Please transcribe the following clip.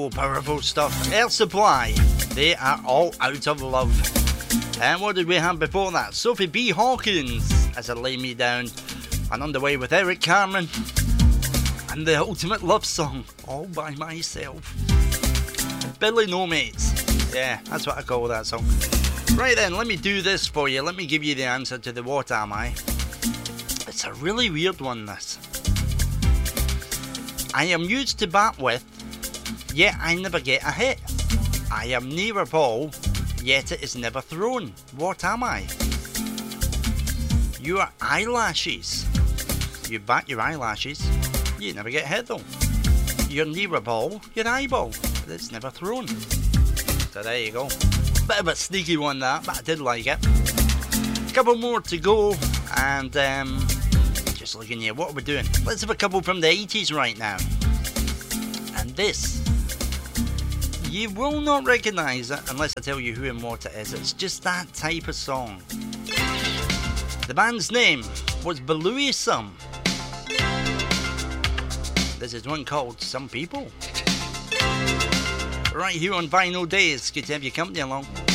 powerful stuff. Air Supply, they are all out of love. And what did we have before that? Sophie B. Hawkins as I Lay Me Down. And Underway with Eric Carmen. And the ultimate love song, All By Myself. Billy No Mates. Yeah, that's what I call that song. Right then, let me do this for you. Let me give you the answer to the What Am I? It's a really weird one, this. I am used to bat with, yet I never get a hit. I am near a ball, yet it is never thrown. What am I? Your eyelashes. You bat your eyelashes, you never get hit though. You're near a ball, your eyeball, but it's never thrown. So there you go. Bit of a sneaky one that, but I did like it. Couple more to go, and just looking here, what are we doing? Let's have a couple from the 80s right now. And this, you will not recognise it unless I tell you who and what it is. It's just that type of song. The band's name was Beluism. This is one called Some People. Right here on Vinyl Days. Good to have your company along.